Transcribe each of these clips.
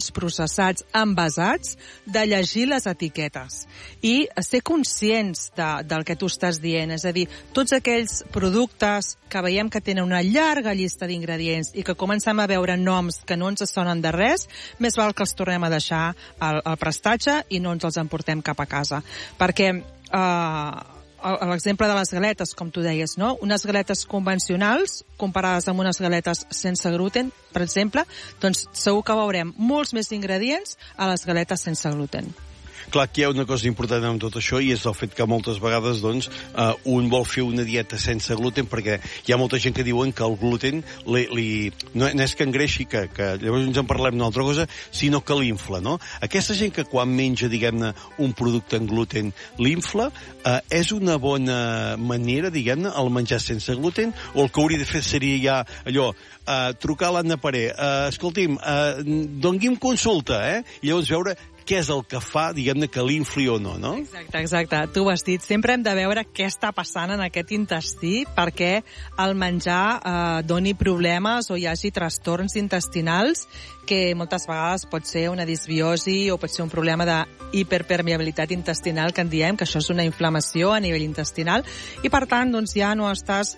aliments processats envasats, de llegir les etiquetes i ser conscients del que tu estàs dient. És a dir, tots aquells productes que veiem que tenen una llarga llista d'ingredients i que comencem a veure noms que no ens sonen de res, més val que els tornem a deixar al prestatge i no ens els emportem cap a casa. Perquè l'exemple de les galetes, com tu deies, no? Unes galetes convencionals comparades amb unes galetes sense gluten, per exemple, doncs segur que veurem molts més ingredients a les galetes sense gluten. Clar, que hi ha una cosa important amb tot això i és el fet que moltes vegades un vol fer una dieta sense gluten perquè hi ha molta gent que diuen que el gluten no és que engreixi, que llavors ens en parlem d'una altra cosa, sinó que l'infla, no? Aquesta gent que quan menja, diguem-ne, un producte amb gluten l'infla, és una bona manera, diguem-ne, el menjar sense gluten, o el que hauria de fer seria ja allò, trucar a l'Anna Paré, escolti'm, doni'm consulta, i llavors veure què és el que fa, diguem-ne, que l'infli o no, no? Exacte. Tu ho has dit. Sempre hem de veure què està passant en aquest intestí perquè el menjar doni problemes o hi hagi trastorns intestinals que moltes vegades pot ser una disbiosi o pot ser un problema d'hiperpermeabilitat intestinal, que en diem, que això és una inflamació a nivell intestinal, i per tant doncs, ja no estàs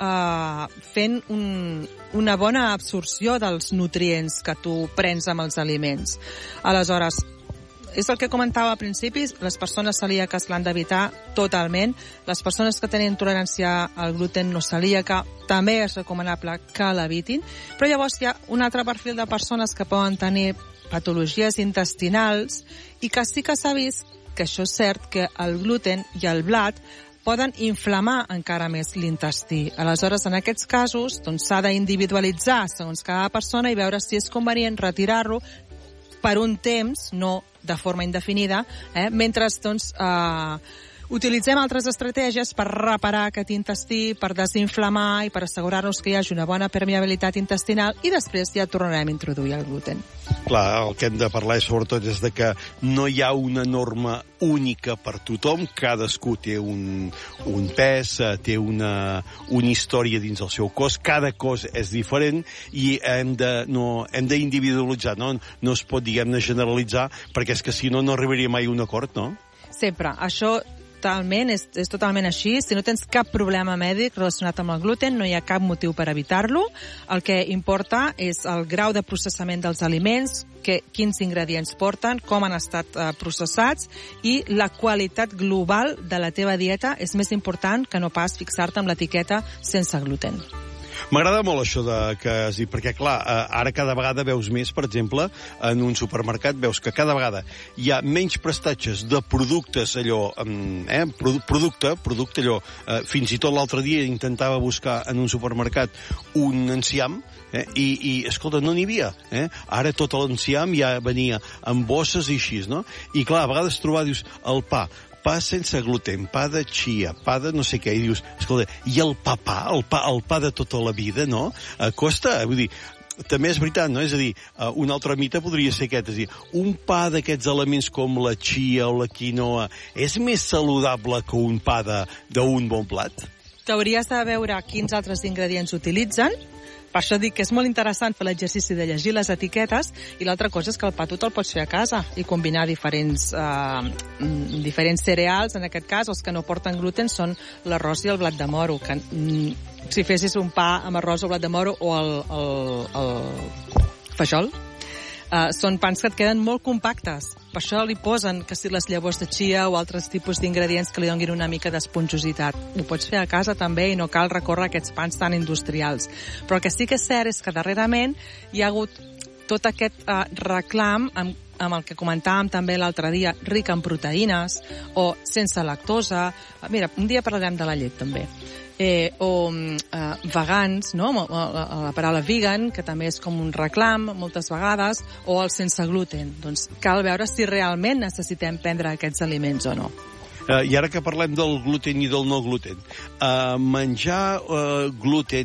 fent una bona absorció dels nutrients que tu prens amb els aliments. Aleshores, és el que comentava al principi, les persones celíaques l'han d'evitar totalment. Les persones que tenen intolerància al gluten no celíaca també és recomanable que l'evitin. Però llavors hi ha un altre perfil de persones que poden tenir patologies intestinals i que sí que s'ha vist que això és cert, que el gluten i el blat poden inflamar encara més l'intestí. Aleshores, en aquests casos, doncs, s'ha d'individualitzar segons cada persona i veure si és convenient retirar-lo per un temps, no de forma indefinida, mentre doncs, utilitzem altres estratègies per reparar aquest intestí, per desinflamar i per assegurar-nos que hi hagi una bona permeabilitat intestinal i després ja tornarem a introduir el gluten. Clar, el que hem de parlar sobretot és de que no hi ha una norma única per tothom, cadascú té un pes, té una història dins el seu cos, cada cos és diferent i hem d'individualitzar, no es pot, diguem-ne, generalitzar, perquè és que si no arribaria mai a un acord, no? Sempre. Això totalment, és totalment així. Si no tens cap problema mèdic relacionat amb el gluten, no hi ha cap motiu per evitar-lo. El que importa és el grau de processament dels aliments, quins ingredients porten, com han estat processats, i la qualitat global de la teva dieta és més important que no pas fixar-te amb l'etiqueta sense gluten. M'agrada molt això que has dit, perquè, clar, ara cada vegada veus més, per exemple, en un supermercat, veus que cada vegada hi ha menys prestatges de productes, allò, producte allò, fins i tot l'altre dia intentava buscar en un supermercat un enciam, i escolta, no n'hi havia. Ara tot l'enciam ja venia amb bosses i així, no? I, clar, a vegades trobar, dius, el pa sense gluten, pa de chia, pa de no sé què, i dius, escolta, i el pa de tota la vida, no? Costa, vull dir, també és veritat, no? És a dir, un altre mite podria ser aquest, és a dir, un pa d'aquests elements com la chia o la quinoa és més saludable que un pa d'un bon plat? T'hauries de veure quins altres ingredients utilitzen. Per això dic que és molt interessant fer l'exercici de llegir les etiquetes, i l'altra cosa és que el pa tu te'l pots fer a casa i combinar diferents cereals. En aquest cas, els que no porten gluten són l'arròs i el blat de moro, que si fessis un pa amb arròs o blat de moro o el fajol, són pans que et queden molt compactes. Per això li posen que si les llavors de chia o altres tipus d'ingredients que li donin una mica d'esponjositat. Ho pots fer a casa també i no cal recórrer a aquests pans tan industrials. Però el que sí que és cert és que darrerament hi ha hagut tot aquest reclam amb el que comentàvem també l'altre dia, ric en proteïnes o sense lactosa. Mira, un dia parlarem de la llet també. Vegans, no? La paraula vegan, que també és com un reclam moltes vegades, o el sense gluten. Doncs cal veure si realment necessitem prendre aquests aliments o no. I ara que parlem del gluten i del no gluten, menjar gluten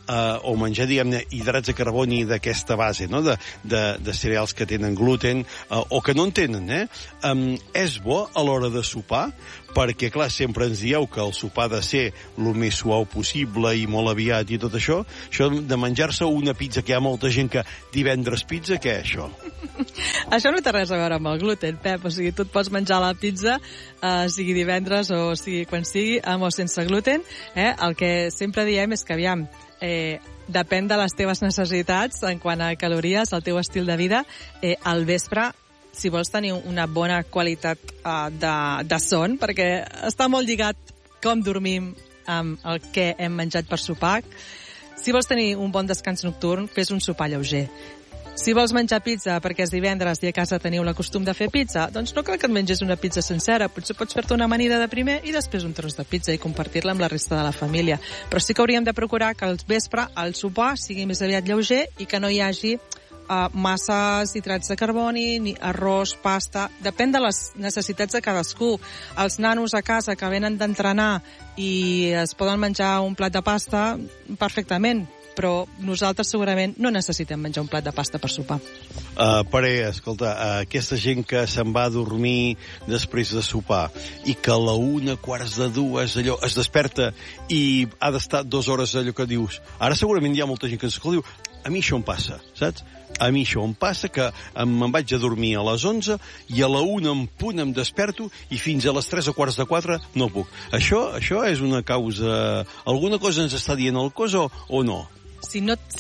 o menjar, diguem-ne, hidrats de carboni d'aquesta base, no? de cereals que tenen gluten, o que no en tenen, és bo a l'hora de sopar, perquè, clar, sempre ens dieu que el sopar ha de ser el més suau possible i molt aviat i tot això de menjar-se una pizza, que hi ha molta gent que divendres pizza, què és això? Això no té res a veure amb el gluten, Pep, o sigui, tu et pots menjar la pizza, sigui divendres o sigui quan sigui, amb o sense gluten, el que sempre diem és que, aviam, depèn de les teves necessitats en quant a calories, el teu estil de vida, al vespre, si vols tenir una bona qualitat de son, perquè està molt lligat com dormim amb el que hem menjat per sopar. Si vols tenir un bon descans nocturn, fes un sopar lleuger. Si vols menjar pizza perquè és divendres i a casa teniu la costum de fer pizza, doncs no cal que et mengis una pizza sencera. Potser pots fer-te una amanida de primer i després un tros de pizza i compartir-la amb la resta de la família. Però sí que hauríem de procurar que al vespre el sopar sigui més aviat lleuger i que no hi hagi masses hidrats de carboni, ni arròs, pasta. Depèn de les necessitats de cadascú. Els nanos a casa que venen d'entrenar i es poden menjar un plat de pasta, perfectament, però nosaltres segurament no necessitem menjar un plat de pasta per sopar. Pere, escolta, aquesta gent que se'n va a dormir després de sopar i que a la 1:45 allò es desperta i ha d'estar 2 hores allò que dius, ara segurament hi ha molta gent que ens diu, a mi això em passa, saps? A mi això em passa que me'n vaig a dormir a les 11 i a la 1 en punt em desperto i fins a les 3:45 no puc. Això és una causa... Alguna cosa ens està dient el cos o no? Si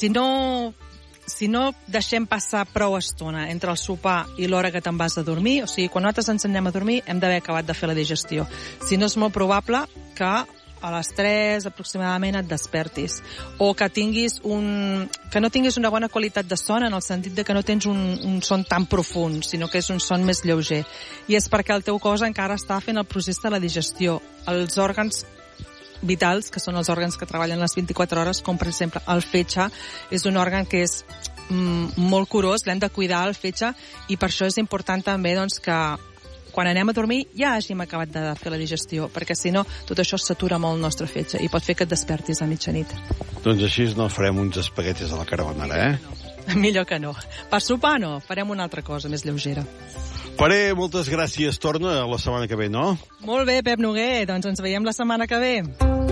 no deixem passar prou estona entre el sopar i l'hora que te'n vas a dormir, o sigui, quan nosaltres ens anem a dormir hem d'haver acabat de fer la digestió. Si no, és molt probable que a les 3 aproximadament et despertis, o que no tinguis una bona qualitat de son, en el sentit de que no tens un son tan profund, sinó que és un son més lleuger. I és perquè el teu cos encara està fent el procés de la digestió. Els òrgans vitals, que són els òrgans que treballen les 24 hores, com per exemple el fetge, és un òrgan que és molt curós, l'hem de cuidar, el fetge, i per això és important també doncs, que quan anem a dormir ja hàgim acabat de fer la digestió, perquè si no tot això s'atura molt el nostre fetge i pot fer que et despertis a mitjanit. Doncs així no farem uns espaguetis a la carbonara, Millor que no. Per sopar no, farem una altra cosa més lleugera. Pere, moltes gràcies. Torna la setmana que ve, no? Molt bé, Pep Noguer, doncs ens veiem la setmana que ve.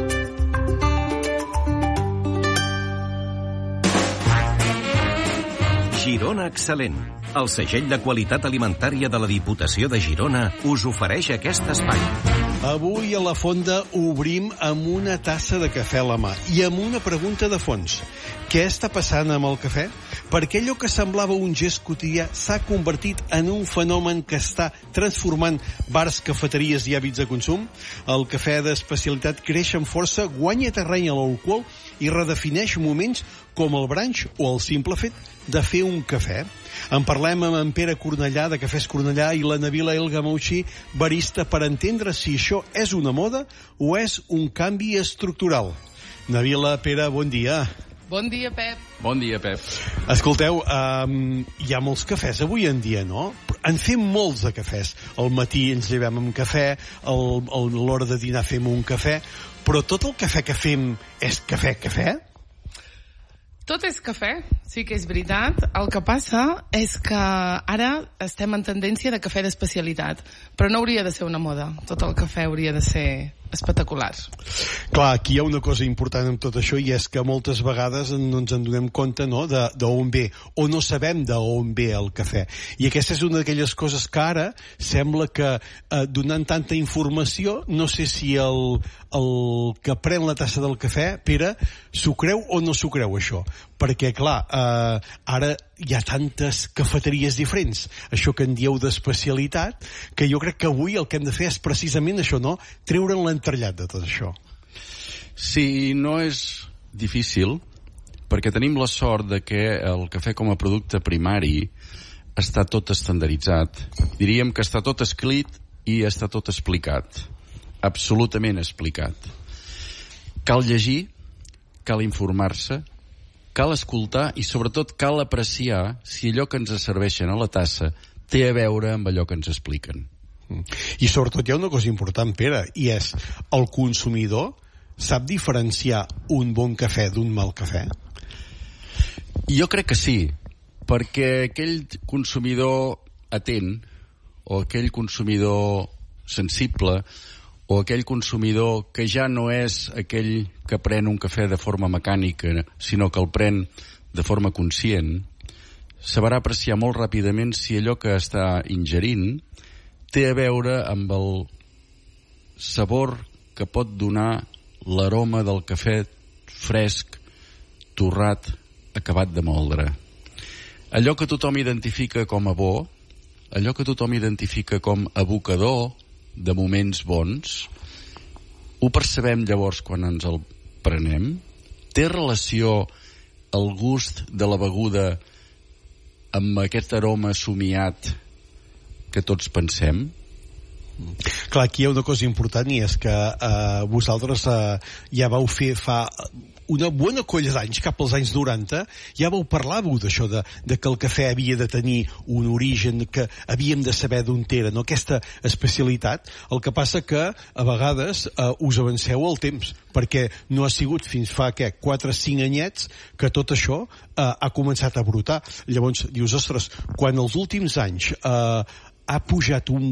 Girona Excel·lent. El segell de qualitat alimentària de la Diputació de Girona us ofereix aquest espai. Avui a la Fonda obrim amb una tassa de cafè a la mà i amb una pregunta de fons. Què està passant amb el cafè? Per què allò que semblava un gest quotidià s'ha convertit en un fenomen que està transformant bars, cafeteries i hàbits de consum? El cafè d'especialitat creix amb força, guanya terreny a l'alcohol i redefineix moments com el brunch o el simple fet de fer un cafè. En parlem amb en Pere Cornellà, de Cafès Cornellà, i la Nabila El Gamauchi, barista, per entendre si això és una moda o és un canvi estructural. Nabila, Pere, bon dia. Bon dia, Pep. Bon dia, Pep. Escolteu, hi ha molts cafès avui en dia, no? En fem molts de cafès. Al matí ens llevem amb cafè, a l'hora de dinar fem un cafè, però tot el cafè que fem és cafè? Tot és cafè, sí que és veritat. El que passa és que ara estem en tendència de cafè d'especialitat, però no hauria de ser una moda. Tot el cafè hauria de ser espectacular. Clar, aquí hi ha una cosa important amb tot això, i és que moltes vegades no ens en donem compte, no?, d'on ve, o no sabem d'on ve el cafè. I aquesta és una d'aquelles coses que ara sembla que, donant tanta informació, no sé si el que pren la tassa del cafè, Pere, s'ho creu o no s'ho creu, això? Perquè, clar, ara hi ha tantes cafeteries diferents, això que en dieu d'especialitat, que jo crec que avui el que hem de fer és precisament això, no?, treure'n l'entrellat de tot això. Sí, no és difícil, perquè tenim la sort de que el cafè com a producte primari està tot estandarditzat. Diríem que està tot escrit i està tot explicat. Absolutament explicat. Cal llegir, cal informar-se, cal escoltar i sobretot cal apreciar si allò que ens serveixen a la tassa té a veure amb allò que ens expliquen. I sobretot hi ha una cosa important, Pere, i és el consumidor sap diferenciar un bon cafè d'un mal cafè? Jo crec que sí, perquè aquell consumidor atent o aquell consumidor sensible o aquell consumidor que ja no és aquell que pren un cafè de forma mecànica, sinó que el pren de forma conscient, sabrà apreciar molt ràpidament si allò que està ingerint té a veure amb el sabor que pot donar l'aroma del cafè fresc, torrat, acabat de moldre. Allò que tothom identifica com a bo, allò que tothom identifica com evocador de moments bons, ho percebem llavors quan ens el prenem? Té relació el gust de la beguda amb aquest aroma somiat que tots pensem? Clar, aquí hi ha una cosa important i és que vosaltres ja vau fer fa una bona colla d'anys, cap als anys 90, ja vau parlar-vos d'això, de que el cafè havia de tenir un origen, que havíem de saber d'on era, no? Aquesta especialitat. El que passa que a vegades us avanceu el temps, perquè no ha sigut fins fa 4-5 anyets que tot això ha començat a brotar. Llavors dius, ostres, quan els últims anys ha pujat un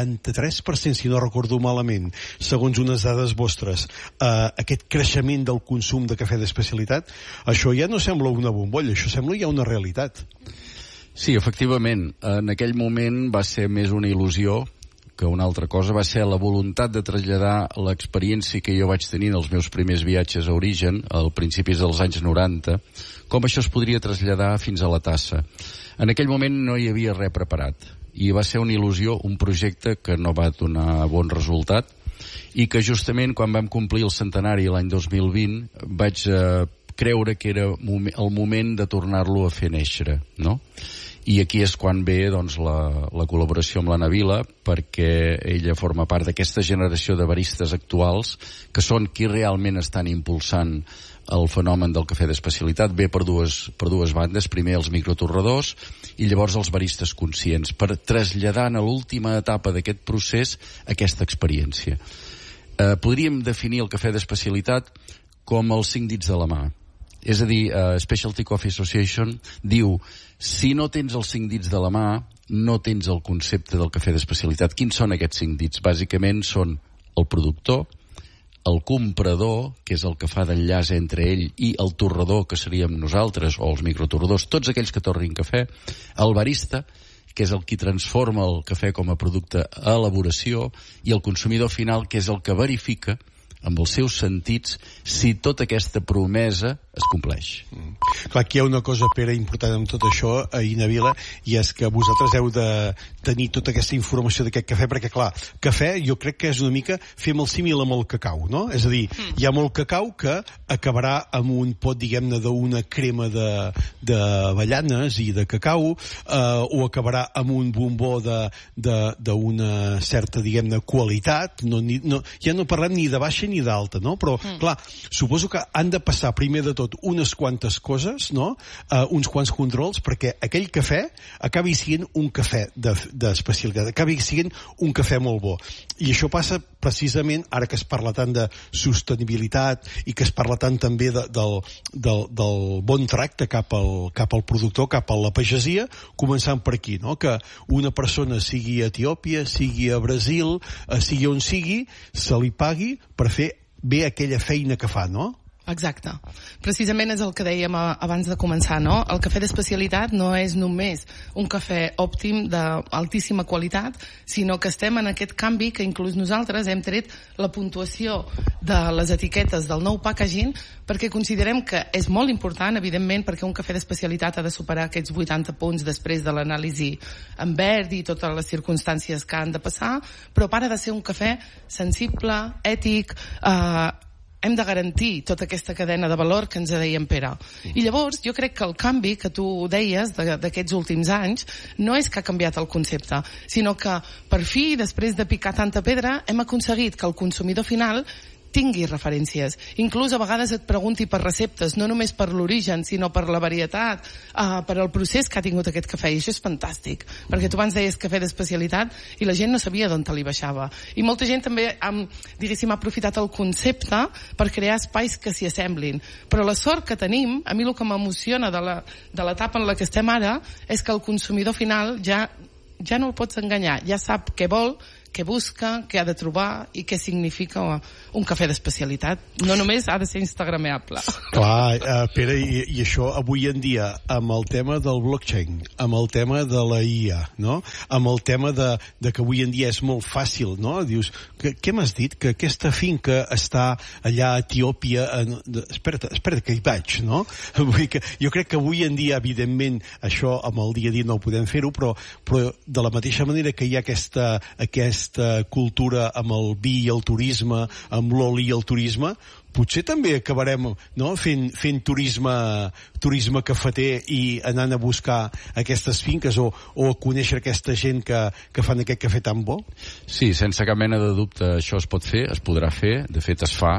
83%, si no recordo malament, segons unes dades vostres, aquest creixement del consum de cafè d'especialitat, això ja no sembla una bombolla, això sembla ja una realitat. Sí, efectivament, en aquell moment va ser més una il·lusió que una altra cosa, va ser la voluntat de traslladar l'experiència que jo vaig tenir en els meus primers viatges a Origen, al principis dels anys 90, com això es podria traslladar fins a la tassa. En aquell moment no hi havia res preparat, i va ser una il·lusió, un projecte que no va donar bon resultat, i que justament quan vam complir el centenari l'any 2020 vaig creure que era el moment de tornar-lo a fer néixer, no? I aquí és quan ve doncs, la col·laboració amb l'Anna Vila, perquè ella forma part d'aquesta generació de baristes actuals que són qui realment estan impulsant el fenomen del cafè d'especialitat. Ve per dues bandes, primer els microtorradors i llavors els baristes conscients, per traslladar a l'última etapa d'aquest procés aquesta experiència. Podríem definir el cafè d'especialitat com els 5 dits de la mà. És a dir, Specialty Coffee Association diu, si no tens els 5 dits de la mà, no tens el concepte del cafè d'especialitat. Quins són aquests 5 dits? Bàsicament són el productor, el comprador, que és el que fa d'enllaç entre ell, i el torrador, que seríem nosaltres, o els microtorradors, tots aquells que torrin cafè, el barista, que és el qui transforma el cafè com a producte a elaboració, i el consumidor final, que és el que verifica amb els seus sentits si tota aquesta promesa es compleix. Clar, aquí hi ha una cosa, Pere, important amb tot això, a Ina Vila, i és que vosaltres heu de tenir tota aquesta informació d'aquest cafè, perquè, clar, cafè jo crec que és una mica, fem el símil amb el cacau, no? És a dir, hi ha molt cacau que acabarà amb un pot, diguem-ne, d'una crema d'avellanes i de cacau, o acabarà amb un bombó d'una certa, diguem-ne, qualitat, ja no parlem ni de baixa ni d'alta, no? Però, clar, suposo que han de passar primer de tot unes quantes coses, no? Uns quants controls, perquè aquell cafè acabi sent un cafè d'especialitat, acabi sent un cafè molt bo. I això passa precisament, ara que es parla tant de sostenibilitat i que es parla tant també del bon tracte cap al productor, cap a la pagesia, començant per aquí, no? Que una persona sigui a Etiòpia, sigui a Brasil, sigui on sigui, se li pagui per fer bé aquella feina que fa, no? Exacte. Precisament és el que dèiem abans de començar, no? El cafè d'especialitat no és només un cafè òptim d'altíssima qualitat, sinó que estem en aquest canvi que inclús nosaltres hem tret la puntuació de les etiquetes del nou packaging, perquè considerem que és molt important, evidentment, perquè un cafè d'especialitat ha de superar aquests 80 punts després de l'anàlisi en verd i totes les circumstàncies que han de passar, però a part ha de ser un cafè sensible, ètic, hem de garantir tota aquesta cadena de valor que ens deia en Pere. I llavors jo crec que el canvi que tu deies d'aquests últims anys no és que ha canviat el concepte, sinó que per fi, després de picar tanta pedra, hem aconseguit que el consumidor final tingui referències. Inclús a vegades et pregunti per receptes, no només per l'origen, sinó per la varietat, per el procés que ha tingut aquest cafè, i això és fantàstic, perquè tu abans deies cafè d'especialitat i la gent no sabia d'on te li baixava. I molta gent també, diguéssim, ha aprofitat el concepte per crear espais que s'hi assemblin. Però la sort que tenim, a mi el que m'emociona de l'etapa en la que estem ara, és que el consumidor final ja no el pots enganyar, ja sap què vol, què busca, què ha de trobar i què significa un cafè d'especialitat. No només ha de ser instagrameable. Clar, Pere, i això avui en dia, amb el tema del blockchain, amb el tema de la IA, no? Amb el tema de que avui en dia és molt fàcil, no? Dius, què m'has dit? Que aquesta finca està allà a Etiòpia... Espera, que hi vaig, no? Vull dir que jo crec que avui en dia, evidentment, això amb el dia a dia no ho podem fer-ho, però de la mateixa manera que hi ha aquesta cultura amb el vi i el turisme, amb l'oli i el turisme, potser també acabarem, no?, fent turisme cafeter i anant a buscar aquestes finques o a conèixer aquesta gent que fan aquest cafè tan bo? Sí, sense cap mena de dubte això es pot fer, es podrà fer, de fet es fa.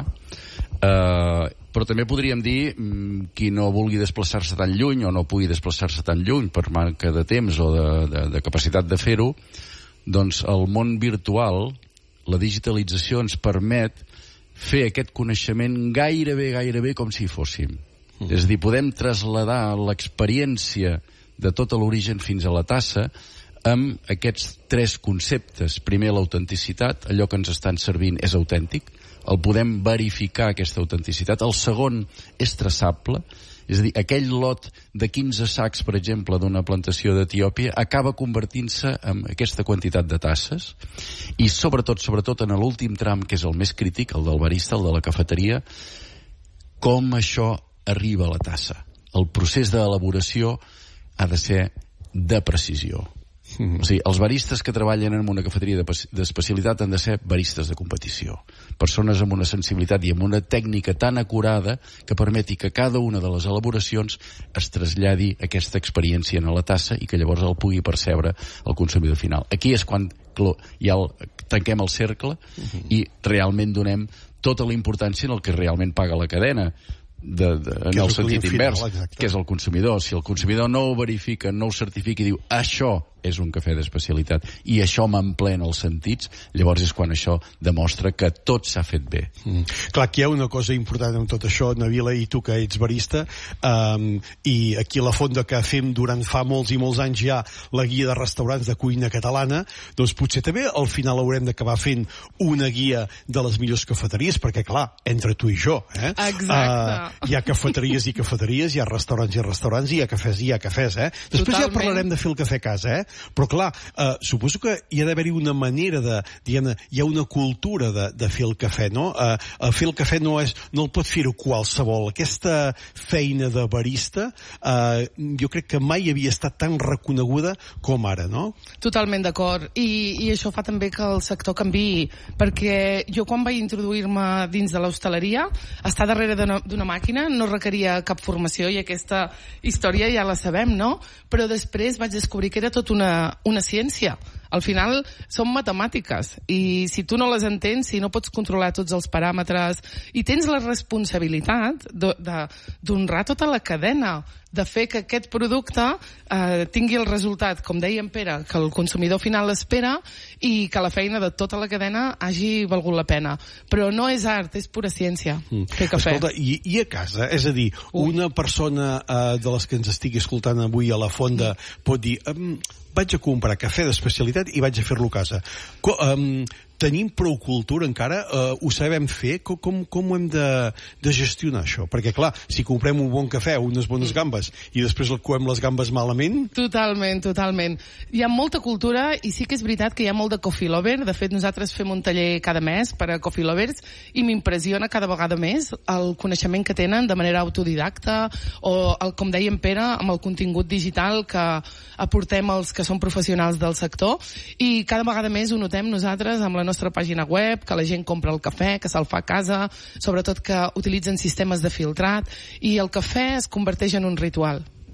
Però també podríem dir qui no vulgui desplaçar-se tan lluny o no pugui desplaçar-se tan lluny per manca de temps o de capacitat de fer-ho, doncs el món virtual, la digitalització ens permet fer aquest coneixement gairebé com si hi fóssim. És a dir, podem traslladar l'experiència de tot l'origen fins a la tassa amb aquests 3 conceptes. Primer, l'autenticitat, allò que ens estan servint és autèntic, el podem verificar, aquesta autenticitat. El segon és traçable, és a dir, aquell lot de 15 sacs, per exemple, d'una plantació d'Etiòpia acaba convertint-se en aquesta quantitat de tasses i sobretot en l'últim tram, que és el més crític, el del barista, el de la cafeteria, com això arriba a la tassa. El procés d'elaboració ha de ser de precisió. O sigui, els baristes que treballen en una cafeteria d'especialitat han de ser baristes de competició. Persones amb una sensibilitat i amb una tècnica tan acurada que permeti que cada una de les elaboracions es traslladi aquesta experiència a la tassa i que llavors el pugui percebre el consumidor final. Aquí és quan ja tanquem el cercle i realment donem tota la importància en el que realment paga la cadena, en el sentit invers, que és el consumidor. Si el consumidor no ho verifica, no ho certifica i diu això és un cafè d'especialitat i això m'emplena els sentits, llavors és quan això demostra que tot s'ha fet bé. Clar, que hi ha una cosa important en tot això, Nabila, i tu que ets barista, i aquí a la Fonda que fem durant fa molts i molts anys ja la guia de restaurants de cuina catalana, doncs potser també al final haurem d'acabar fent una guia de les millors cafeteries, perquè clar, entre tu i jo, Exacte. Hi ha cafeteries i cafeteries, hi ha restaurants i restaurants, i hi ha cafès, Després ja parlarem de fer el cafè a casa, Però clar, suposo que hi ha d'haver-hi una manera de, diguem-ne, hi ha una cultura de fer el cafè, no? Fer el cafè no el pot fer-ho qualsevol. Aquesta feina de barista jo crec que mai havia estat tan reconeguda com ara, no? Totalment d'acord. I això fa també que el sector canviï, perquè jo quan vaig introduir-me dins de l'hostaleria, estar darrere d'una màquina no requeria cap formació i aquesta història ja la sabem, no? Però després vaig descobrir que era tot una ciència. Al final són matemàtiques i si tu no les entens, si no pots controlar tots els paràmetres i tens la responsabilitat d'honrar tota la cadena, de fer que aquest producte tingui el resultat, com deia en Pere, que el consumidor final espera i que la feina de tota la cadena hagi valgut la pena. Però no és art, és pura ciència, fer cafè. Escolta, i a casa? És a dir, una persona de les que ens estigui escoltant avui a la Fonda pot dir vaig a comprar cafè d'especialitat i vaig a fer-lo a casa. Tenim prou cultura encara? Ho sabem fer? Com ho hem de gestionar això? Perquè clar, si comprem un bon cafè o unes bones gambes i després coem les gambes malament... Totalment. Hi ha molta cultura i sí que és veritat que hi ha molt de coffee lover. De fet, nosaltres fem un taller cada mes per a coffee lovers i m'impressiona cada vegada més el coneixement que tenen de manera autodidacta o, com deia en Pere, amb el contingut digital que aportem els que són professionals del sector i cada vegada més ho notem nosaltres amb la nostra pàgina web, que la gent compra el cafè, que se'l fa a casa, sobretot que utilitzen sistemes de filtrat i el cafè es converteix en un ritual.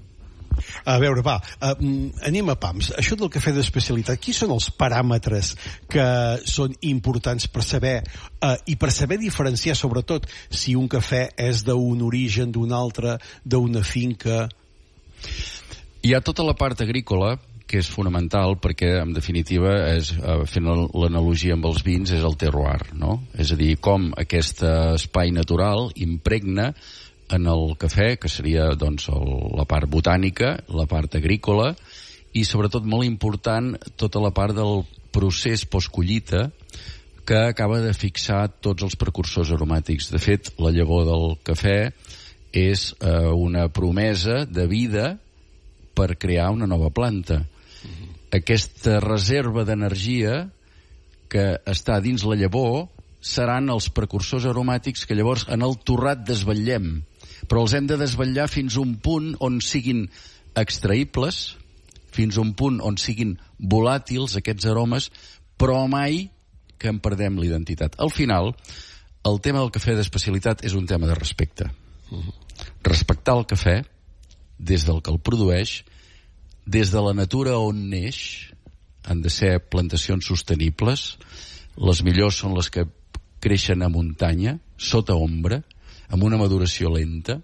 A veure, va, anem a pams. Això del cafè d'especialitat, quins són els paràmetres que són importants per saber, i per saber diferenciar, sobretot, si un cafè és d'un origen, d'un altre, d'una finca? Hi ha tota la part agrícola, que és fonamental perquè, en definitiva, fent l'analogia amb els vins, és el terroir, no? És a dir, com aquest espai natural impregna en el cafè, que seria doncs, la part botànica, la part agrícola, i sobretot molt important tota la part del procés postcollita que acaba de fixar tots els precursors aromàtics. De fet, la llavor del cafè és una promesa de vida per crear una nova planta. Aquesta reserva d'energia que està dins la llavor seran els precursors aromàtics que llavors en el torrat desvetllem. Però els hem de desvetllar fins a un punt on siguin extraïbles, fins a un punt on siguin volàtils aquests aromes, però mai que en perdem l'identitat. Al final, el tema del cafè d'especialitat és un tema de respecte. Respectar el cafè des del que el produeix, des de la natura on neix, han de ser plantacions sostenibles, les millors són les que creixen a muntanya, sota ombra, amb una maduració lenta,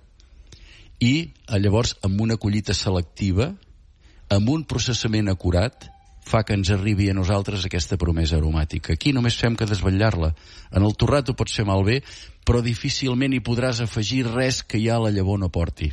i llavors amb una collita selectiva, amb un processament acurat, fa que ens arribi a nosaltres aquesta promesa aromàtica. Aquí només fem que desvetllar-la. En el torrat ho pots fer malbé, però difícilment hi podràs afegir res que ja la llavor no porti.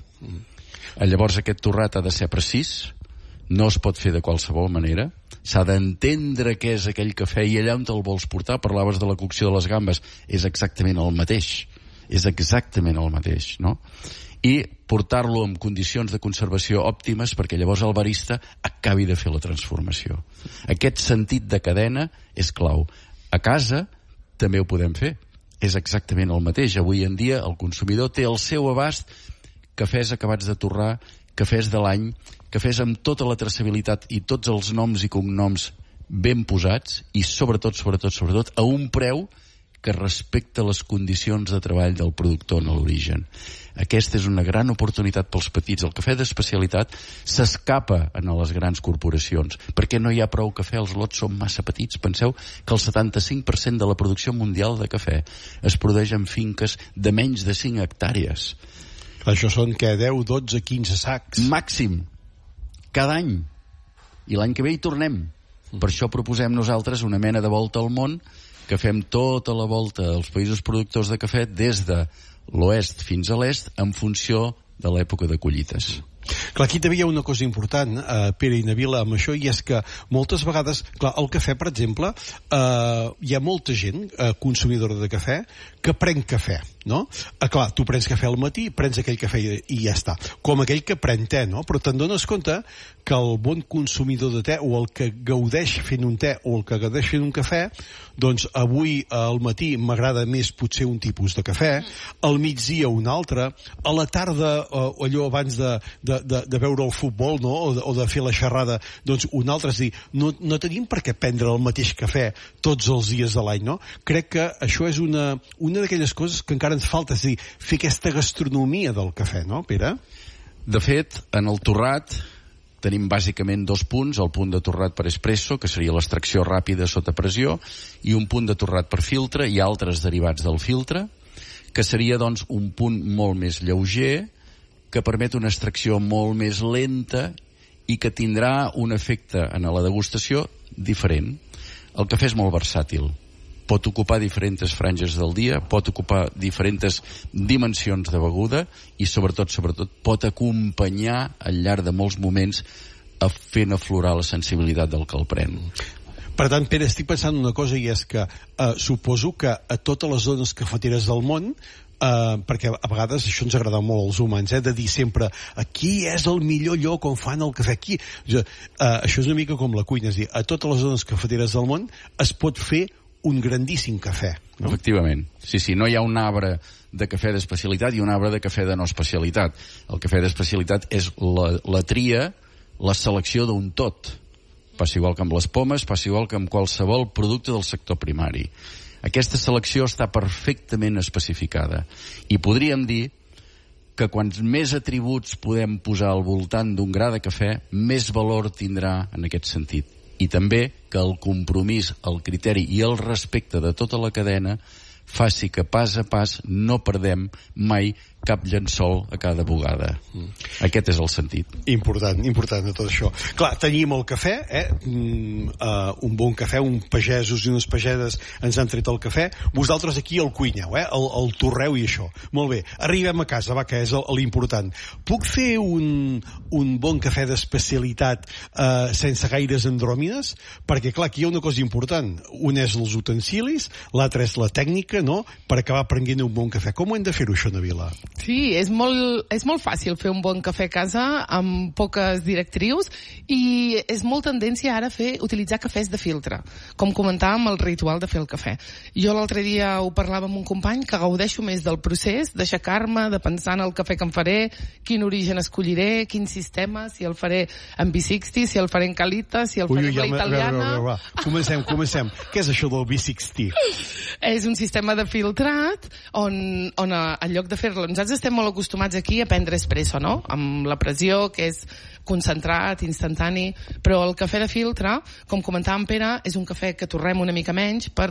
Llavors aquest torrat ha de ser precís, no es pot fer de qualsevol manera, s'ha d'entendre què és aquell cafè i allà on te'l vols portar. Parlaves de la cocció de les gambes, és exactament el mateix. És exactament el mateix, no? I portar-lo en condicions de conservació òptimes perquè llavors el barista acabi de fer la transformació. Aquest sentit de cadena és clau. A casa també ho podem fer. És exactament el mateix. Avui en dia el consumidor té al seu abast cafès acabats de torrar, cafès de l'any, cafès amb tota la traçabilitat i tots els noms i cognoms ben posats i sobretot a un preu que respecta les condicions de treball del productor en l'origen. Aquesta és una gran oportunitat pels petits. El cafè d'especialitat s'escapa a les grans corporacions perquè no hi ha prou cafè, els lots són massa petits. Penseu que el 75% de la producció mundial de cafè es produeix en finques de menys de 5 hectàrees. Això són, què, 10, 12, 15 sacs? Màxim, cada any. I l'any que ve hi tornem. Per això proposem nosaltres una mena de volta al món, que fem tota la volta als països productors de cafè des de l'oest fins a l'est en funció de l'època de collites. Clar, aquí també hi ha una cosa important, Pere i Nabila, amb això, i és que moltes vegades, clar, el cafè, per exemple, hi ha molta gent consumidora de cafè que pren cafè, no? Clar, tu prens cafè al matí, prens aquell cafè i ja està. Com aquell que pren te, no? Però te'n dones compte que el bon consumidor de te, o el que gaudeix fent un te, o el que gaudeix fent un cafè, doncs avui al matí m'agrada més potser un tipus de cafè, al migdia un altre, a la tarda, allò abans de veure el futbol, no? O de fer la xerrada, doncs un altre. És dir, no tenim per què prendre el mateix cafè tots els dies de l'any, no? Crec que això és una d'aquelles coses que encara ens falta, és a dir, fer aquesta gastronomia del cafè, no, Pere? De fet, en el torrat tenim bàsicament 2 punts, el punt de torrat per espresso, que seria l'extracció ràpida sota pressió, i un punt de torrat per filtre i altres derivats del filtre, que seria doncs un punt molt més lleuger, que permet una extracció molt més lenta i que tindrà un efecte en la degustació diferent. El cafè és molt versàtil. Pot ocupar diferents franges del dia, pot ocupar diferents dimensions de beguda i sobretot pot acompanyar al llarg de molts moments fent aflorar la sensibilitat del que el pren. Per tant, Pere, estic pensant una cosa, i és que suposo que a totes les zones cafeteres del món, perquè a vegades això ens agrada molt als humans, de dir sempre aquí és el millor lloc on fan el cafè, aquí. Això és una mica com la cuina, és dir, a totes les zones cafeteres del món es pot fer un grandíssim cafè, no? Efectivament. Sí, no hi ha un arbre de cafè d'especialitat i un arbre de cafè de no especialitat. El cafè d'especialitat és la tria, la selecció d'un tot. Passa igual que amb les pomes, passa igual que amb qualsevol producte del sector primari. Aquesta selecció està perfectament especificada. I podríem dir que quants més atributs podem posar al voltant d'un gra de cafè, més valor tindrà en aquest sentit. I també que el compromís, el criteri i el respecte de tota la cadena faci que pas a pas no perdem mai cap llençol a cada bugada. Aquest és el sentit. Important de tot això. Clar, tenim el cafè, un bon cafè, uns pagesos i unes pagedes ens han tret el cafè, vosaltres aquí el cuineu, el torreu i això. Molt bé, arribem a casa, que és l'important. Puc fer un bon cafè d'especialitat sense gaires andròmines? Perquè, clar, aquí hi ha una cosa important. Un és els utensilis, l'altre és la tècnica, no?, per acabar prenent un bon cafè. Com ho hem de fer-ho, això, Nabila? Sí, és molt fàcil fer un bon cafè a casa amb poques directrius i és molt tendència ara a utilitzar cafès de filtre, com comentàvem el ritual de fer el cafè. Jo l'altre dia ho parlava amb un company que gaudeixo més del procés, d'aixecar-me, de pensar en el cafè que em faré, quin origen escolliré, quin sistema, si el faré en V60, si el faré en Calita, si el faré en la italiana... Comencem. Què és això del V60? És un sistema de filtrat on en lloc de fer-lo... Nosaltres estem molt acostumats aquí a prendre espresso, no?, amb la pressió, que és concentrat, instantani, però el cafè de filtre, com comentava en Pere, és un cafè que torrem una mica menys per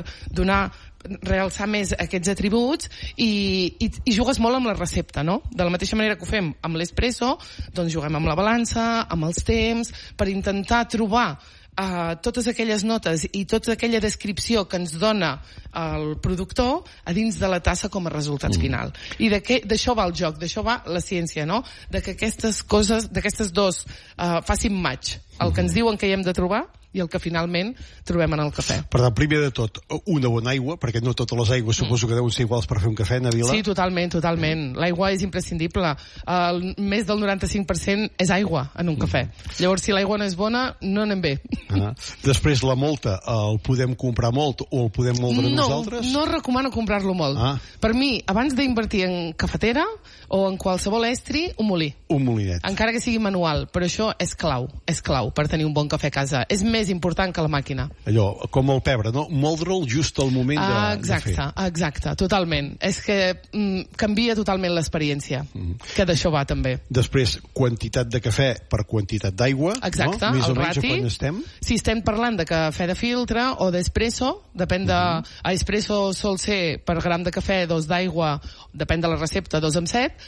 realçar més aquests atributs i jugues molt amb la recepta, no? De la mateixa manera que ho fem amb l'espresso, doncs juguem amb la balança, amb els temps, per intentar trobar totes aquelles notes i tota aquella descripció que ens dona el productor a dins de la tassa com a resultat final. I d'això va el joc, d'això va la ciència, no? De que aquestes coses, d'aquestes dos facin match. El que ens diuen que hi hem de trobar i el que finalment trobem en el cafè. Per tant, primer de tot, una bona aigua, perquè no totes les aigües suposo que deuen ser iguals per fer un cafè, Nabila. Sí, totalment. L'aigua és imprescindible. Més del 95% és aigua en un cafè. Llavors, si l'aigua no és bona, no anem bé. Després, la molta, el podem comprar molt o el podem moldre nosaltres? No recomano comprar-lo molt. Per mi, abans d'invertir en cafetera o en qualsevol estri, un molí. Un molinet. Encara que sigui manual, però això és clau per tenir un bon cafè a casa. És més important que la màquina. Allò, com el pebre, no? Moldre'l just al moment de fer. Exacte, totalment. És que canvia totalment l'experiència, que d'això va també. Després, quantitat de cafè per quantitat d'aigua. Exacte, no? Més el o menys rati. A quan estem? Si estem parlant de cafè de filtre o d'espresso, depèn de... Espresso sol ser per gram de cafè, 2 d'aigua, depèn de la recepta, 2 amb 7,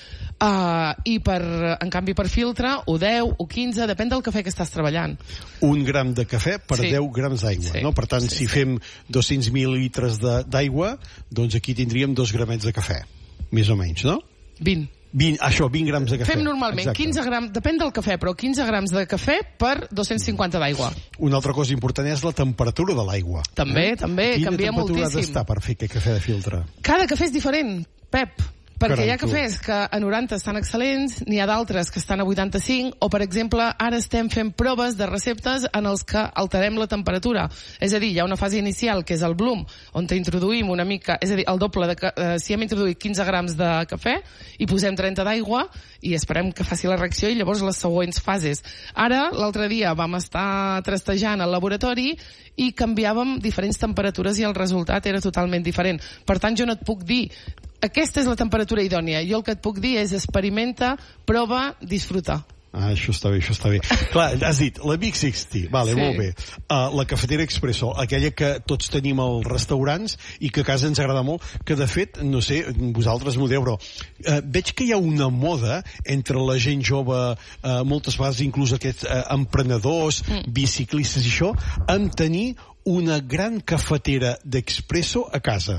i en canvi per filtre, o 10, o 15, depèn del cafè que estàs treballant. 1 gram de cafè per 10 grams d'aigua, no? Per tant, si fem 200 mil·lilitres d'aigua, doncs aquí tindríem 2 gramets de cafè, més o menys, no? 20 grams de cafè. Fem normalment 15 grams, depèn del cafè, però 15 grams de cafè per 250 d'aigua. Una altra cosa important és la temperatura de l'aigua. També, canvia moltíssim. Quina temperatura ha d'estar per fer aquest cafè de filtre? Cada cafè és diferent, Pep. Perquè hi ha cafès que a 90 estan excel·lents, n'hi ha d'altres que estan a 85, o, per exemple, ara estem fent proves de receptes en els que alterem la temperatura. És a dir, hi ha una fase inicial, que és el bloom, on introduïm una mica, és a dir, el doble si hem introduït 15 grams de cafè i posem 30 d'aigua i esperem que faci la reacció i llavors les següents fases. Ara, l'altre dia, vam estar trastejant al laboratori i canviàvem diferents temperatures i el resultat era totalment diferent. Per tant, jo no et puc dir aquesta és la temperatura idònia. Jo el que et puc dir és experimenta, prova, disfruta. Això està bé. Clar, has dit, la Big 60, vale, sí. Molt bé. La cafetera expresso, aquella que tots tenim als restaurants i que a casa ens agrada molt, que de fet, no sé, vosaltres m'ho direu, però veig que hi ha una moda entre la gent jove, moltes vegades inclús aquests emprenedors, biciclistes i això, en tenir una gran cafetera d'expresso a casa.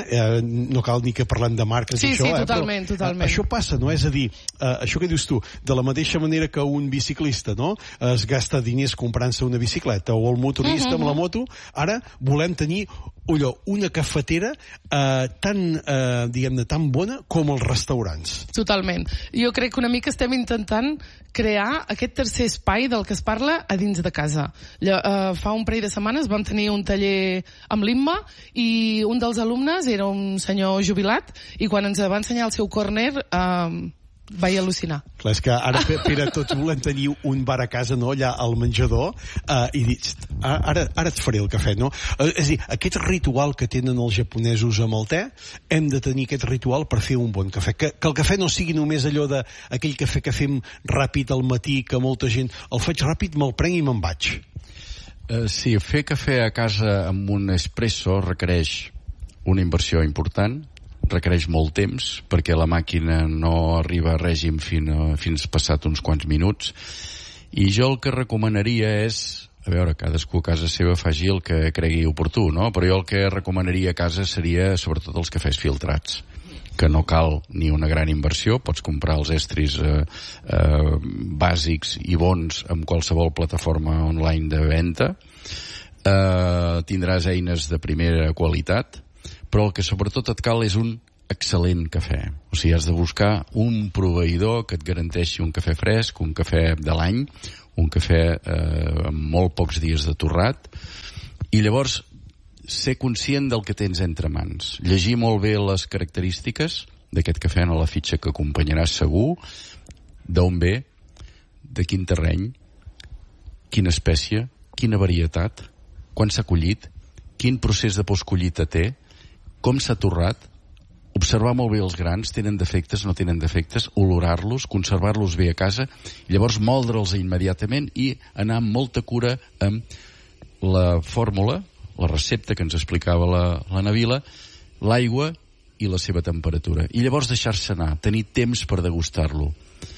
No cal ni que parlem de marques sí, això. Sí, totalment. Això passa, no? És a dir, això que dius tu, de la mateixa manera que un biciclista, no?, es gasta diners comprant-se una bicicleta, o el motorista amb la moto, ara volem tenir una cafetera tan bona com els restaurants. Totalment. Jo crec que una mica estem intentant crear aquest tercer espai del que es parla a dins de casa. Fa un parell de setmanes vam tenir un taller amb l'Imma i un dels alumnes era un senyor jubilat i quan ens va ensenyar el seu corner vaig al·lucinar. Clar, és que ara, Pere, tots volem tenir un bar a casa, no?, allà al menjador, i dius, ara et faré el cafè, no? És a dir, aquest ritual que tenen els japonesos amb el te, hem de tenir aquest ritual per fer un bon cafè. Que el cafè no sigui només allò d'aquell cafè que fem ràpid al matí, que molta gent el faig ràpid, me'l prenc i me'n vaig. Sí, fer cafè a casa amb un espresso requereix una inversió important, requereix molt temps, perquè la màquina no arriba a règim fins passat uns quants minuts, i jo el que recomanaria és, a veure, cadascú a casa seva faci el que cregui oportú, no? Però jo el que recomanaria a casa seria sobretot els cafès filtrats, que no cal ni una gran inversió, pots comprar els estris bàsics i bons amb qualsevol plataforma online de venda, tindràs eines de primera qualitat, però el que sobretot et cal és un excel·lent cafè. O sigui, has de buscar un proveïdor que et garanteixi un cafè fresc, un cafè de l'any, un cafè amb molt pocs dies de torrat, i llavors ser conscient del que tens entre mans. Llegir molt bé les característiques d'aquest cafè en la fitxa que acompanyaràs segur, d'on ve, de quin terreny, quina espècie, quina varietat, quan s'ha collit, quin procés de postcollita té, com s'ha torrat, observar molt bé els grans, tenen defectes, no tenen defectes, olorar-los, conservar-los bé a casa, i llavors moldre'ls immediatament i anar amb molta cura amb la fórmula, la recepta que ens explicava la Nabila, l'aigua i la seva temperatura. I llavors deixar-se anar, tenir temps per degustar-lo.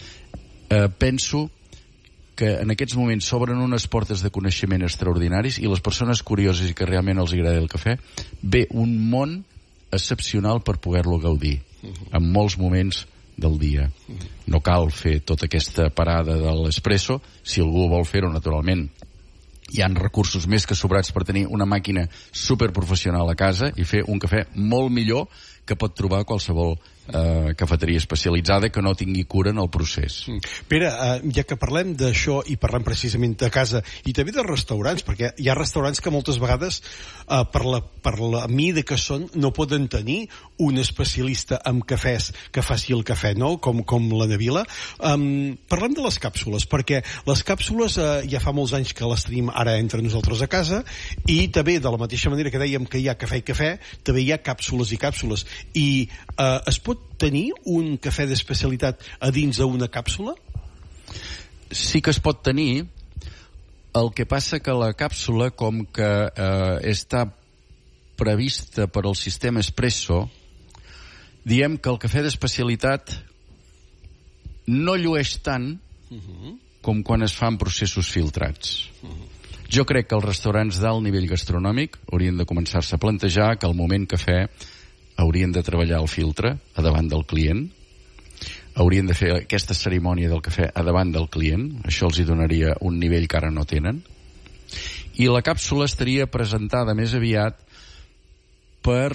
Penso que en aquests moments s'obren unes portes de coneixement extraordinaris i les persones curioses i que realment els agrada el cafè, ve un món excepcional per poder-lo gaudir en molts moments del dia. No cal fer tota aquesta parada de l'espresso, si algú vol fer-ho, naturalment. Hi ha recursos més que sobrats per tenir una màquina superprofessional a casa i fer un cafè molt millor que pot trobar qualsevol cafeteria especialitzada que no tingui cura en el procés. Pere, ja que parlem d'això i parlem precisament de casa i també de restaurants, perquè hi ha restaurants que moltes vegades per la mida que són no poden tenir un especialista en cafès que faci el cafè, no? Com la Nabila. Parlem de les càpsules, perquè les càpsules ja fa molts anys que les tenim ara entre nosaltres a casa, i també de la mateixa manera que dèiem que hi ha cafè i cafè, també hi ha càpsules i càpsules, i es pot tenir un cafè d'especialitat a dins d'una càpsula? Sí que es pot tenir. El que passa que la càpsula, com que està prevista per al sistema espresso, diem que el cafè d'especialitat no llueix tant com quan es fan processos filtrats. Jo crec que els restaurants d'alt nivell gastronòmic haurien de començar-se a plantejar que al moment cafè haurien de treballar el filtre a davant del client, haurien de fer aquesta cerimònia del cafè a davant del client, això els hi donaria un nivell que ara no tenen, i la càpsula estaria presentada més aviat per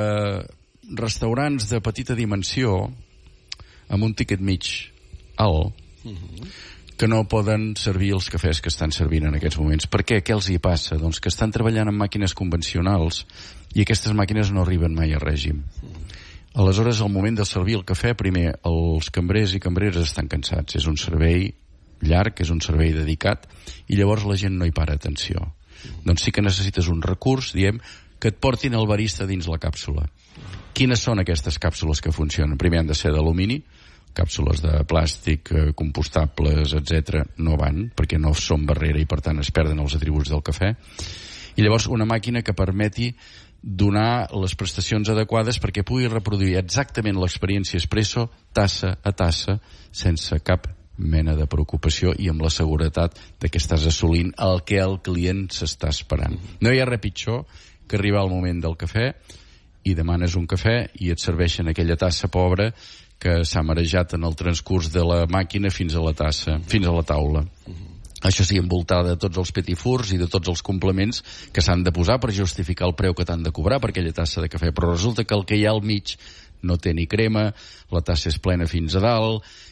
restaurants de petita dimensió amb un tiquet mig alt, que no poden servir els cafès que estan servint en aquests moments. Per què? Què els hi passa? Doncs que estan treballant amb màquines convencionals i aquestes màquines no arriben mai a règim. Aleshores, al moment de servir el cafè, primer, els cambrers i cambreres estan cansats. És un servei llarg, és un servei dedicat, i llavors la gent no hi para atenció. Doncs sí que necessites un recurs, diem, que et portin el barista dins la càpsula. Quines són aquestes càpsules que funcionen? Primer han de ser d'alumini, càpsules de plàstic, compostables, etc., no van, perquè no són barrera i per tant es perden els atributs del cafè. I llavors una màquina que permeti donar les prestacions adequades perquè pugui reproduir exactament l'experiència espresso tassa a tassa sense cap mena de preocupació i amb la seguretat de que estàs assolint el que el client s'està esperant. No hi ha res pitjor que arribar al moment del cafè i demanes un cafè i et serveixen aquella tassa pobra que s'ha marejat en el transcurs de la màquina fins a la tassa, fins a la taula. Això sí, envoltada de tots els petifurs i de tots els complements que s'han de posar per justificar el preu que t'han de cobrar per aquella tassa de cafè, però resulta que el que hi ha al mig no té ni crema, la tassa és plena fins a dalt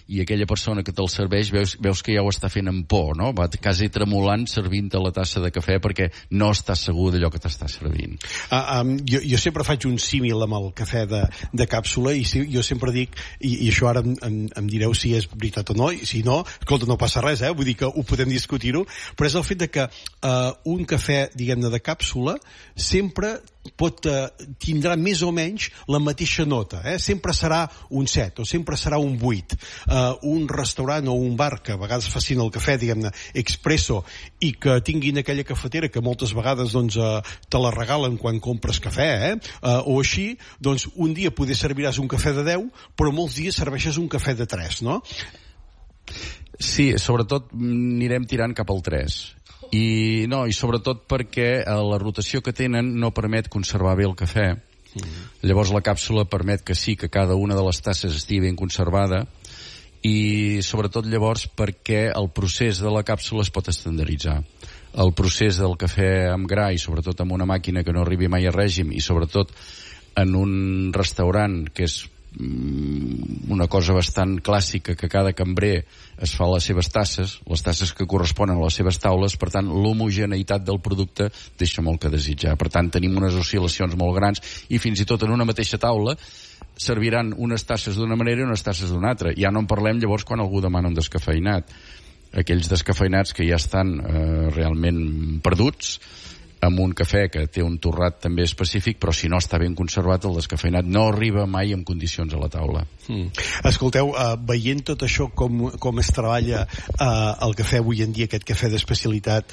i aquella persona que te'l serveix veus que ja ho està fent amb por, no? Va quasi tremolant servint-te la tassa de cafè perquè no estàs segur d'allò que t'està servint. Jo sempre faig un símil amb el cafè de càpsula i jo sempre dic, i això ara em direu si és veritat o no, i si no, escolta, no passa res, vull dir que ho podem discutir-ho, però és el fet de que un cafè, diguem-ne, de càpsula sempre tindrà més o menys la mateixa nota, sempre serà un 7 o sempre serà un 8. Un restaurant o un bar que a vegades facin el cafè, diguem-ne, expresso, i que tinguin aquella cafetera que moltes vegades doncs, te la regalen quan compres cafè, o així, doncs un dia poder serviràs un cafè de 10, però molts dies serveixes un cafè de 3, no? Sí, sobretot anirem tirant cap al 3. I sobretot perquè la rotació que tenen no permet conservar bé el cafè. Llavors la càpsula permet que sí, que cada una de les tasses estigui ben conservada, i sobretot llavors perquè el procés de la càpsula es pot estandarditzar. El procés del cafè amb gra, i sobretot amb una màquina que no arribi mai a règim, i sobretot en un restaurant que és una cosa bastant clàssica, que cada cambrer es fa les seves tasses, les tasses que corresponen a les seves taules, per tant l'homogeneïtat del producte deixa molt que desitjar. Per tant tenim unes oscil·lacions molt grans, i fins i tot en una mateixa taula serviran unes tasses d'una manera i unes tasses d'una altra. Ja no en parlem llavors quan algú demana un descafeïnat. Aquells descafeïnats que ja estan realment perduts, amb un cafè que té un torrat també específic, però si no està ben conservat, el descafeïnat no arriba mai en condicions a la taula. Escolteu, veient tot això, com es treballa el cafè avui en dia, aquest cafè d'especialitat,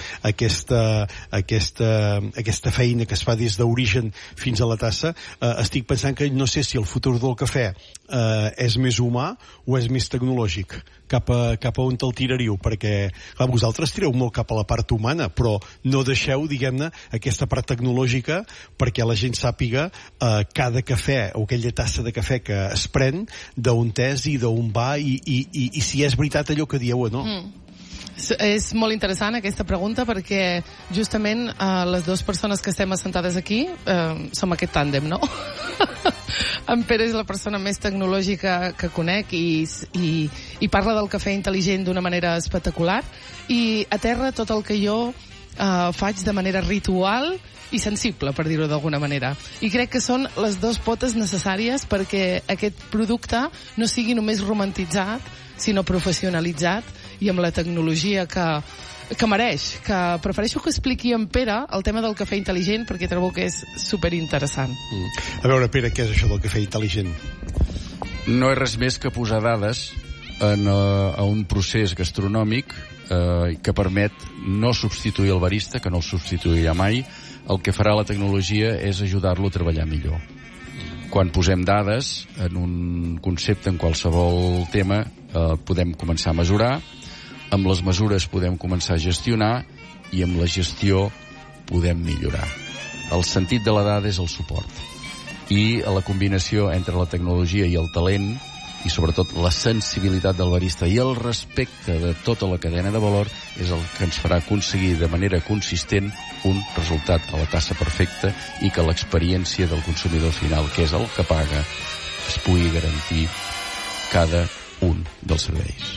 aquesta feina que es fa des d'origen fins a la tassa, estic pensant que no sé si el futur del cafè és més humà o és més tecnològic. Cap a on te'l tiraríeu? Perquè, clar, vosaltres tireu molt cap a la part humana, però no deixeu, diguem-ne, aquesta part tecnològica perquè la gent sàpiga cada cafè o aquella tassa de cafè que es pren, d'on és i d'on va, i si és veritat allò que dieu o no. És molt interessant aquesta pregunta, perquè justament les dues persones que estem assentades aquí som aquest tàndem, no? En Pere és la persona més tecnològica que conec i parla del cafè intel·ligent d'una manera espectacular, i a terra tot el que jo faig de manera ritual i sensible, per dir-ho d'alguna manera. I crec que són les dues potes necessàries perquè aquest producte no sigui només romantitzat, sinó professionalitzat i amb la tecnologia que mereix. Que prefereixo que expliqui en Pere el tema del cafè intel·ligent, perquè trobo que és superinteressant. A veure, Pere, què és això del cafè intel·ligent? No és res més que posar dades a un procés gastronòmic que permet no substituir el barista, que no el substituirà mai. El que farà la tecnologia és ajudar-lo a treballar millor. Quan posem dades en un concepte, en qualsevol tema, podem començar a mesurar, amb les mesures podem començar a gestionar, i amb la gestió podem millorar. El sentit de la dada és el suport, i la combinació entre la tecnologia i el talent, i sobretot la sensibilitat del barista i el respecte de tota la cadena de valor, és el que ens farà aconseguir de manera consistent un resultat a la tassa perfecta, i que l'experiència del consumidor final, que és el que paga, es pugui garantir cada un dels serveis.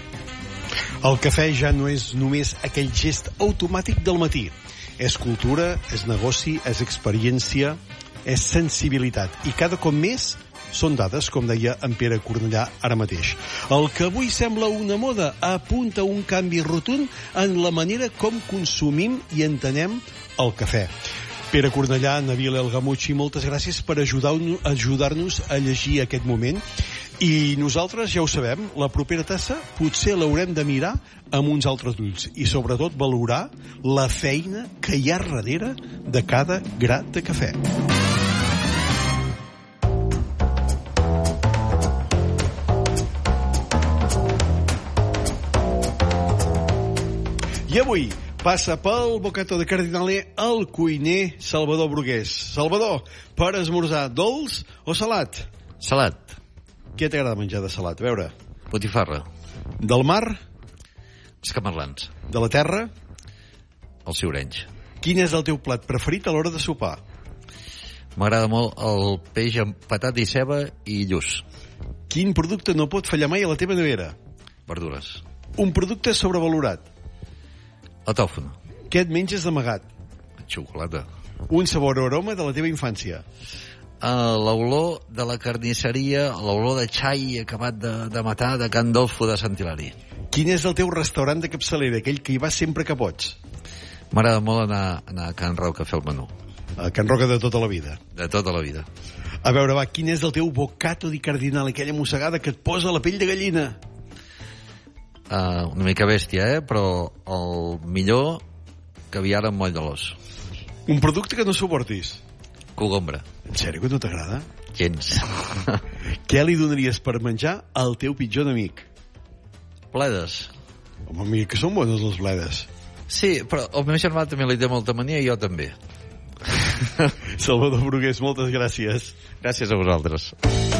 El cafè ja no és només aquell gest automàtic del matí. És cultura, és negoci, és experiència, és sensibilitat. I cada cop més són dades, com deia en Pere Cornellà ara mateix. El que avui sembla una moda apunta a un canvi rotund en la manera com consumim i entenem el cafè. Pere Cornellà, Nabil El Gamuchi, moltes gràcies per ajudar-nos a llegir aquest moment. I nosaltres, ja ho sabem, la propera tassa potser l'haurem de mirar amb uns altres ulls i sobretot valorar la feina que hi ha darrere de cada gra de cafè. I avui passa pel bocato de Cardinale el cuiner Salvador Brugués. Salvador, per esmorzar, dolç o salat? Salat. Què t'agrada menjar de salat? A veure. Botifarra. Del mar? Els camarlans. De la terra? Els siurenys. Quin és el teu plat preferit a l'hora de sopar? M'agrada molt el peix amb patat i ceba i lluç. Quin producte no pot fallar mai a la teva nevera? Verdures. Un producte sobrevalorat. El tòfon. Què et menges d'amagat? Xocolata. Un sabor o aroma de la teva infància. L'olor de la carnisseria, l'olor de xai acabat de matar de Can Dolfo de Sant Hilari. Quin és el teu restaurant de capçalera, aquell que hi vas sempre que pots? M'agrada molt anar a Can Roca a fer el menú. A Can Roca de tota la vida. De tota la vida. A veure, va, quin és el teu boccato di cardinal, aquella mossegada que et posa la pell de gallina? Una mica bèstia, però el millor caviar amb moll de l'os. Un producte que no suportis? Cogombra. En sèrio que no t'agrada? Gens. Què li donaries per menjar al teu pitjor enemic? Bledes. Home, mira, que són bones les bledes. Sí, però el meu germà també li té molta mania i jo també. Salvador Brugués, moltes gràcies. Gràcies a vosaltres.